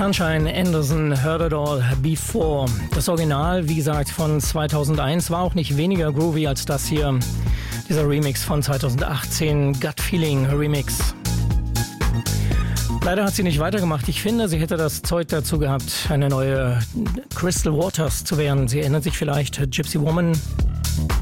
Sunshine Anderson, Heard It All Before. Das Original, wie gesagt, von 2001 war auch nicht weniger groovy als das hier. Dieser Remix von 2018, Gut Feeling Remix. Leider hat sie nicht weitergemacht. Ich finde, sie hätte das Zeug dazu gehabt, eine neue Crystal Waters zu werden. Sie erinnert sich vielleicht, Gypsy Woman.